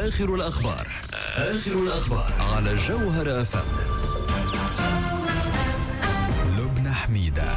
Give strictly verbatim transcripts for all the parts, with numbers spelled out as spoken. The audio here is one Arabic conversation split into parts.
آخر الأخبار آخر الأخبار على جوهر أف أم. لبنى حميدة.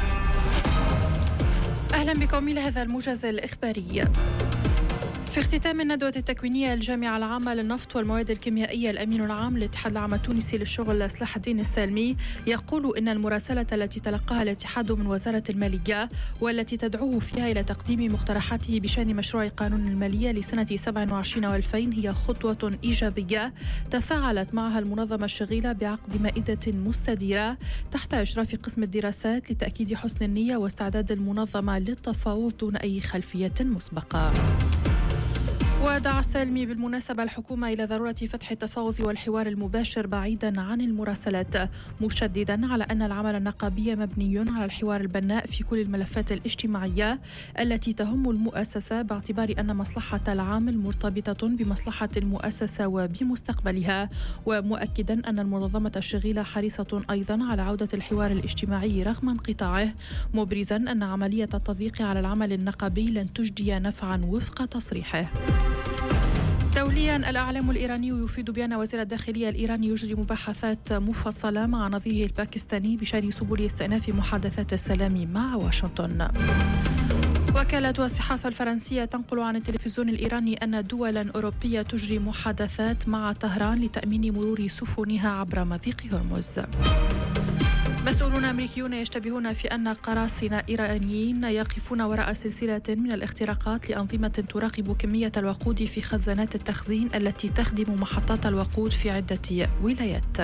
أهلا بكم إلى هذا الموجز الإخباري. في اختتام الندوة التكوينية الجامعة العامة للنفط والمواد الكيميائية، الأمين العام للاتحاد العام التونسي للشغل صلاح الدين السالمي يقول إن المراسلة التي تلقاها الاتحاد من وزارة المالية والتي تدعوه فيها إلى تقديم مقترحاته بشأن مشروع قانون المالية لسنة سبعة وعشرين وألفين هي خطوة إيجابية تفاعلت معها المنظمة الشغيلة بعقد مائدة مستديرة تحت إشراف قسم الدراسات لتأكيد حسن النية واستعداد المنظمة للتفاوض دون أي خلفية مسبقة. ودعا السالمي بالمناسبة الحكومة إلى ضرورة فتح التفاوض والحوار المباشر بعيدا عن المراسلات، مشددا على أن العمل النقابي مبني على الحوار البناء في كل الملفات الاجتماعية التي تهم المؤسسة، باعتبار أن مصلحة العامل مرتبطة بمصلحة المؤسسة وبمستقبلها، ومؤكدا أن المنظمة الشغيلة حريصة أيضا على عودة الحوار الاجتماعي رغم انقطاعه، مبرزا أن عملية التضييق على العمل النقابي لن تجدي نفعا وفق تصريحه. دوليا، الأعلام الإيراني يفيد بأن وزير الداخلية الإيراني يجري مباحثات مفصلة مع نظيره الباكستاني بشأن سبل استئناف محادثات السلام مع واشنطن. وكالة الصحافة الفرنسية تنقل عن التلفزيون الإيراني أن دولا أوروبية تجري محادثات مع طهران لتأمين مرور سفنها عبر مضيق هرمز. مسؤولون أمريكيون يشتبهون في أن قراصنة إيرانيين يقفون وراء سلسلة من الاختراقات لأنظمة تراقب كمية الوقود في خزانات التخزين التي تخدم محطات الوقود في عدة ولايات.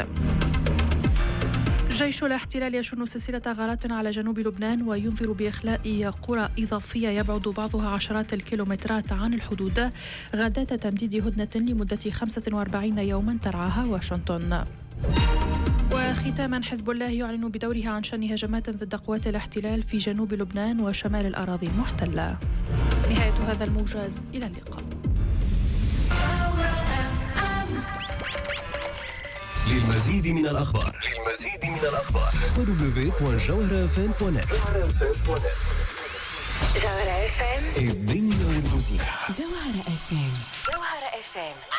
جيش الاحتلال يشن سلسلة غارات على جنوب لبنان وينذر بإخلاء قرى إضافية يبعد بعضها عشرات الكيلومترات عن الحدود غداة تمديد هدنة لمدة خمسة وأربعين يوما ترعاها واشنطن. وختاما، حزب الله يعلن بدوره عن شن هجمات ضد قوات الاحتلال في جنوب لبنان وشمال الأراضي المحتلة. نهاية هذا الموجز، إلى اللقاء. للمزيد من الأخبار للمزيد من الأخبار دبليو دوت جوهر أف إم دوت نت. جوهر أف إم، الدنيا والموسيقى. جوهر أف إم، جوهر أف إم.